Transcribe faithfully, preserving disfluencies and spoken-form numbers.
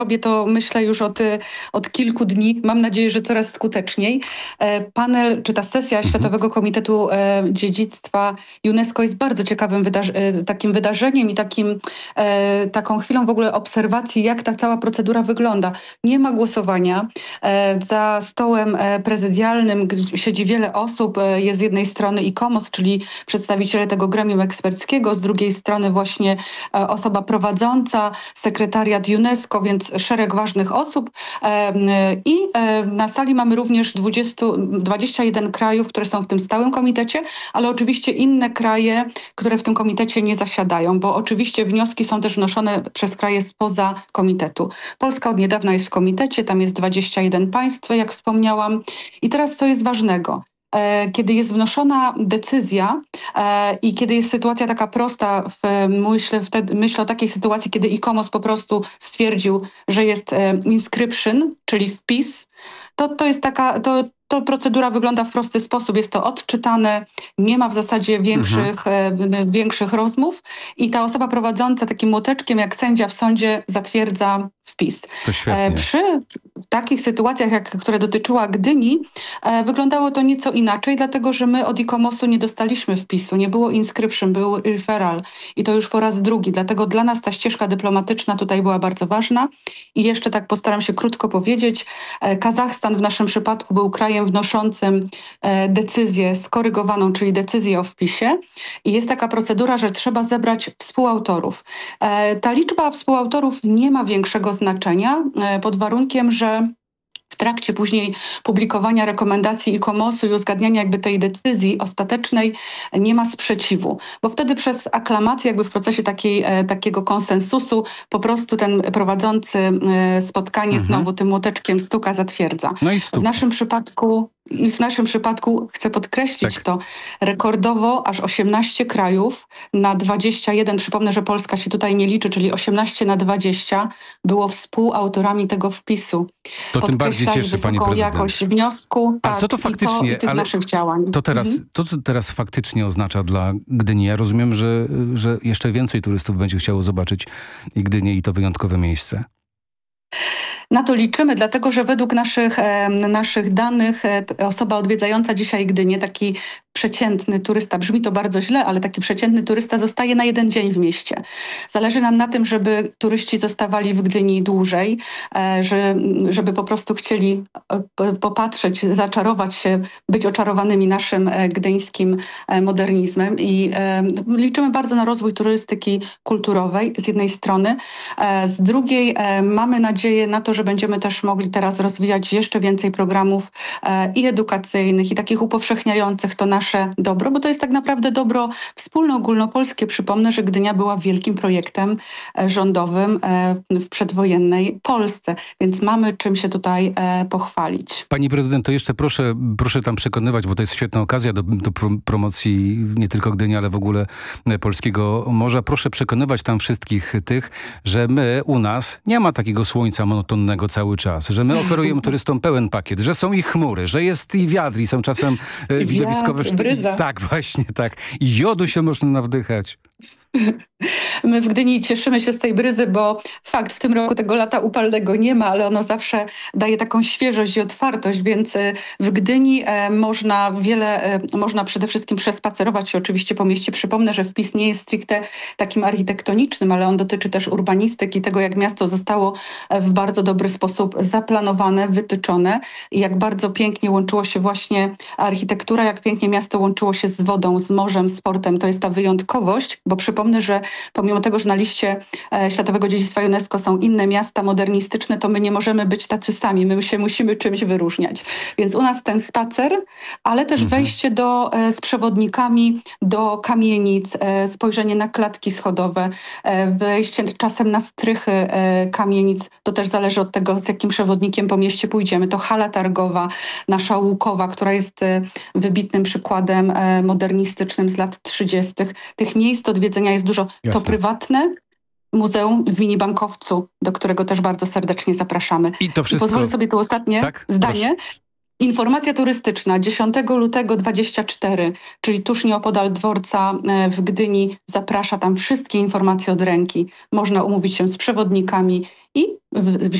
robię to, myślę, już od, od kilku dni. Mam nadzieję, że coraz skuteczniej. Panel, czy ta sesja Mhm. Światowego Komitetu Dziedzictwa UNESCO jest bardzo ciekawym wydarzy- takim wydarzeniem i takim, taką chwilą w ogóle obserwacji, jak ta cała procedura wygląda. Nie ma głosowania. Za stołem prezydialnym siedzi wiele osób. Jest z jednej strony ICOMOS, czyli przedstawiciele tego gremium eksperckiego, z drugiej strony właśnie osoba prowadząca, sekretariat UNESCO, więc szereg ważnych osób. I na sali mamy również dwadzieścia, dwadzieścia jeden krajów, które są w tym stałym komitecie, ale oczywiście inne kraje, które w tym komitecie nie zasiadają, bo oczywiście wnioski są też wnoszone przez kraje spoza komitetu. Polska od niedawna jest w komitecie, tam jest dwadzieścia jeden państw, jak wspomniałam. I teraz co jest ważnego? Kiedy jest wnoszona decyzja e, i kiedy jest sytuacja taka prosta, w, myślę, wtedy, myślę o takiej sytuacji, kiedy ICOMOS po prostu stwierdził, że jest e, inscription, czyli wpis, to, to jest taka, to, to procedura wygląda w prosty sposób. Jest to odczytane, nie ma w zasadzie większych, mhm. e, większych rozmów i ta osoba prowadząca takim młoteczkiem, jak sędzia w sądzie, zatwierdza wpis. To świetnie. E, przy takich sytuacjach, jak, które dotyczyła Gdyni, e, wyglądało to nieco inaczej, dlatego że my od ICOMOS-u nie dostaliśmy wpisu, nie było inscription, był referral i to już po raz drugi, dlatego dla nas ta ścieżka dyplomatyczna tutaj była bardzo ważna. I jeszcze tak postaram się krótko powiedzieć, e, Kazachstan w naszym przypadku był krajem wnoszącym e, decyzję skorygowaną, czyli decyzję o wpisie i jest taka procedura, że trzeba zebrać współautorów. E, ta liczba współautorów nie ma większego znaczenia, e, pod warunkiem, że w trakcie później publikowania rekomendacji ICOMOS-u i uzgadniania jakby tej decyzji ostatecznej nie ma sprzeciwu, bo wtedy przez aklamację jakby w procesie takiej, e, takiego konsensusu po prostu ten prowadzący e, spotkanie Mhm. znowu tym młoteczkiem stuka, zatwierdza. No i W stuka. naszym przypadku I w naszym przypadku chcę podkreślić Tak. to rekordowo aż osiemnaście krajów na dwadzieścia jeden. Przypomnę, że Polska się tutaj nie liczy, czyli osiemnaście na dwadzieścia było współautorami tego wpisu. To tym bardziej cieszy, pani wysoką prezydent. jakość wniosku. A tak, co to faktycznie, i, to, i tych ale naszych działań. To teraz, Mhm. to, co teraz faktycznie oznacza dla Gdyni? Ja rozumiem, że, że jeszcze więcej turystów będzie chciało zobaczyć i Gdynię, i to wyjątkowe miejsce. Na to liczymy, dlatego że według naszych, e, naszych danych e, osoba odwiedzająca dzisiaj Gdynię, taki przeciętny turysta, brzmi to bardzo źle, ale taki przeciętny turysta zostaje na jeden dzień w mieście. Zależy nam na tym, żeby turyści zostawali w Gdyni dłużej, e, że, żeby po prostu chcieli e, popatrzeć, zaczarować się, być oczarowanymi naszym e, gdyńskim e, modernizmem i e, liczymy bardzo na rozwój turystyki kulturowej z jednej strony, e, z drugiej e, mamy nadzieję na to, że będziemy też mogli teraz rozwijać jeszcze więcej programów e, i edukacyjnych, i takich upowszechniających to nasze dobro, bo to jest tak naprawdę dobro wspólne, ogólnopolskie. Przypomnę, że Gdynia była wielkim projektem e, rządowym e, w przedwojennej Polsce, więc mamy czym się tutaj e, pochwalić. Pani prezydent, to jeszcze proszę, proszę tam przekonywać, bo to jest świetna okazja do, do promocji nie tylko Gdyni, ale w ogóle polskiego morza. Proszę przekonywać tam wszystkich tych, że my u nas nie ma takiego słońca monotonnego cały czas, że my oferujemy turystom pełen pakiet, że są i chmury, że jest i wiatr i są czasem e, widowiskowe... Wiatr, bryza. Tak, właśnie tak. I jodu się można nawdychać. My w Gdyni cieszymy się z tej bryzy, bo fakt, w tym roku tego lata upalnego nie ma, ale ono zawsze daje taką świeżość i otwartość, więc w Gdyni e, można wiele, e, można przede wszystkim przespacerować się oczywiście po mieście. Przypomnę, że wpis nie jest stricte takim architektonicznym, ale on dotyczy też urbanistyki, tego jak miasto zostało w bardzo dobry sposób zaplanowane, wytyczone i jak bardzo pięknie łączyło się właśnie architektura, jak pięknie miasto łączyło się z wodą, z morzem, sportem. To jest ta wyjątkowość, bo przypomnę, że pomimo tego, że na liście e, Światowego Dziedzictwa UNESCO są inne miasta modernistyczne, to my nie możemy być tacy sami. My się musimy czymś wyróżniać. Więc u nas ten spacer, ale też Mhm. wejście do, e, z przewodnikami do kamienic, e, spojrzenie na klatki schodowe, e, wejście czasem na strychy e, kamienic. To też zależy od tego, z jakim przewodnikiem po mieście pójdziemy. To hala targowa, nasza Łukowa, która jest e, wybitnym przykładem e, modernistycznym z lat trzydziestych. Tych miejsc odwiedzenia jest dużo. Jasne. To prywatne muzeum w Mini-Bankowcu, do którego też bardzo serdecznie zapraszamy. I to wszystko... I pozwolę sobie to ostatnie tak? zdanie. Proszę. Informacja turystyczna dziesiątego lutego dwudziestego czwartego, czyli tuż nieopodal dworca e, w Gdyni, zaprasza tam wszystkie informacje od ręki. Można umówić się z przewodnikami i w, w